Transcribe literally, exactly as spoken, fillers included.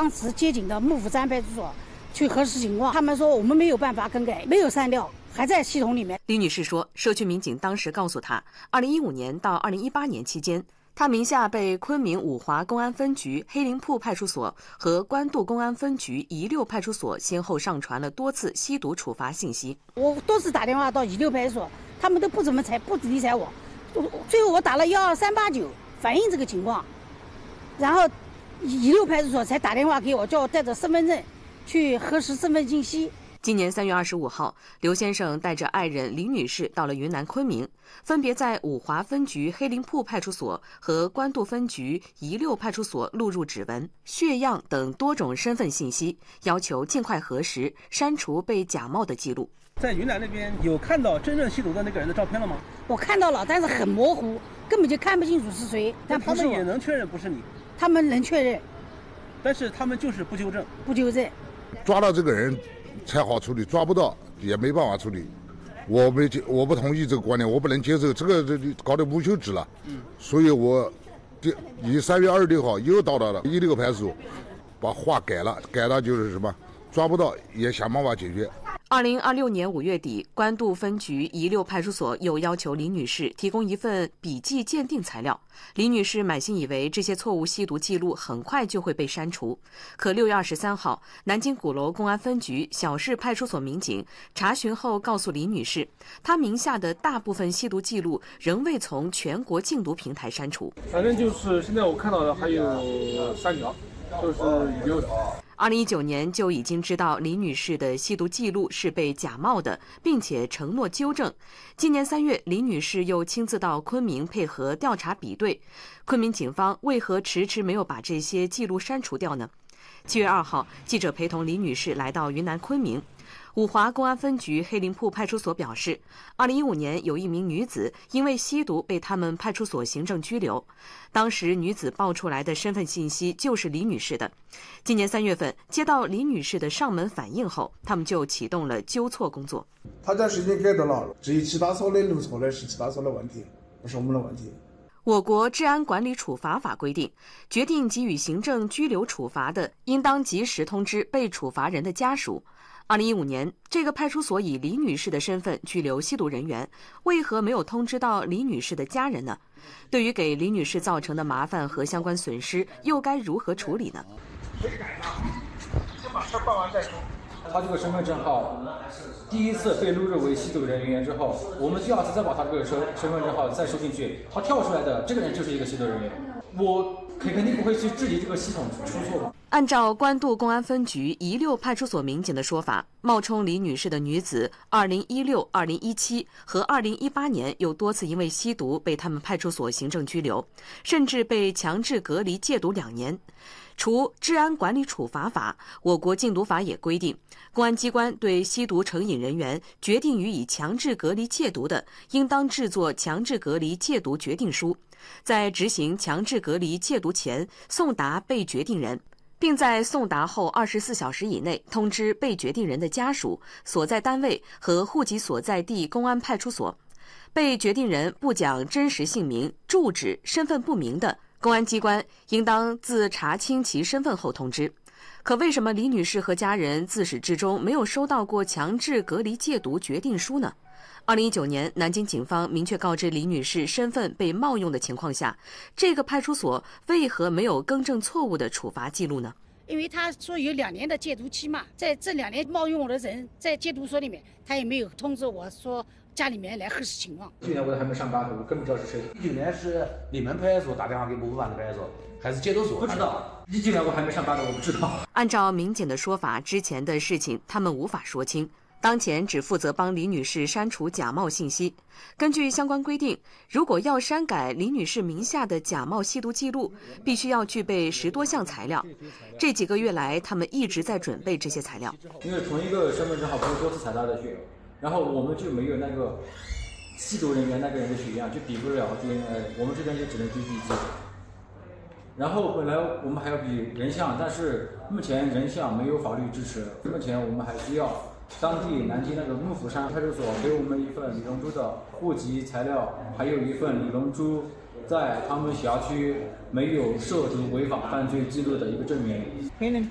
当时接警的木府山派出所去核实情况，他们说我们没有办法更改，没有删掉，还在系统里面。 李女士说，社区民警当时告诉她，二零一五年到二零一八年期间，她名下被昆明五华公安分局黑林铺派出所和官渡公安分局宜六派出所先后上传了多次吸毒处罚信息。 我多次打电话到宜六派出所，他们都不怎么睬，不理睬我。最后我打了幺二三八九反映这个情况，然后宜六派出所才打电话给我，叫我带着身份证去核实身份信息。 今年三月二十五号，刘先生带着爱人李女士到了云南昆明，分别在五华分局黑林铺派出所和官渡分局宜六派出所录入指纹、血样等多种身份信息，要求尽快核实、删除被假冒的记录。 在云南那边有看到真正吸毒的那个人的照片了吗？ 我看到了，但是很模糊，根本就看不清楚是谁。但他们也能确认不是你？ 他们能确认， 但是他们就是不纠正。 不纠正。 抓到这个人才好处理，抓不到也没办法处理。我没我不同意这个观点，我不能接受，这个这搞得无休止了。嗯，所以我以三月二十六号又到达了宜六派出所，把话改了，改到就是什么，抓不到也想办法解决。 二零二六年五月底，官渡分局宜六派出所又要求李女士提供一份笔迹鉴定材料。李女士满心以为这些错误吸毒记录很快就会被删除，可六月二十三号，南京鼓楼公安分局小市派出所民警查询后告诉李女士，她名下的大部分吸毒记录仍未从全国禁毒平台删除。 反正就是现在我看到的还有三条，都是有的。 二零一九年就已经知道李女士的吸毒记录是被假冒的，并且承诺纠正。今年三月，李女士又亲自到昆明配合调查比对，昆明警方为何迟迟没有把这些记录删除掉呢？七月二号，记者陪同李女士来到云南昆明。五华公安分局黑林铺派出所表示，二零一五年有一名女子因为吸毒被他们派出所行政拘留，当时女子报出来的身份信息就是李女士的。今年三月份接到李女士的上门反映后，他们就启动了纠错工作。 他这事情改到了，至于其他所的录错的是其他所的问题，不是我们的问题。 我国治安管理处罚法规定，决定给予行政拘留处罚的，应当及时通知被处罚人的家属。二零一五年，这个派出所以李女士的身份拘留吸毒人员，为何没有通知到李女士的家人呢？对于给李女士造成的麻烦和相关损失，又该如何处理呢？ 先把事办完再说。 他这个身份证号第一次被录入为吸毒人员之后，我们第二次再把他这个身身份证号再输进去，他跳出来的这个人就是一个吸毒人员，我肯定不会去质疑这个系统出错吧。 按照官渡公安分局宜六派出所民警的说法，冒充李女士的女子二零一六、二零一七和二零一八年有多次因为吸毒被他们派出所行政拘留，甚至被强制隔离戒毒两年。除治安管理处罚法，我国禁毒法也规定，公安机关对吸毒成瘾人员决定予以强制隔离戒毒的，应当制作强制隔离戒毒决定书，在执行强制隔离戒毒前送达被决定人，并在送达后二十四小时以内通知被决定人的家属、所在单位和户籍所在地公安派出所。被决定人不讲真实姓名、住址、身份不明的，公安机关应当自查清其身份后通知。可为什么李女士和家人自始至终没有收到过强制隔离戒毒决定书呢？二零一九年，南京警方明确告知李女士身份被冒用的情况下，这个派出所为何没有更正错误的处罚记录呢？ 因为他说有两年的戒毒期嘛，在这两年冒用我的人在戒毒所里面，他也没有通知我说家里面来核实情况。 一九年我还没上班，我根本不知道是谁。 一九年是你们派出所打电话给某办的派出所，还是戒毒所？ 不知道。一九年我还没上班的，我不知道。 按照民警的说法，之前的事情他们无法说清。当前只负责帮李女士删除假冒信息。根据相关规定，如果要删改李女士名下的假冒吸毒记录，必须要具备十多项材料。这几个月来，他们一直在准备这些材料。 因为同一个身份证号不是多次采纳的血，然后我们就没有那个吸毒人员那个人的血样，就比不了 D N A， 我们这边就只能对笔迹。然后本来我们还要比人像，但是目前人像没有法律支持，目前我们还需要当地南京那个幕府山派出所给我们一份李龙珠的户籍材料，还有一份李龙珠在他们辖区没有涉足违法犯罪记录的一个证明。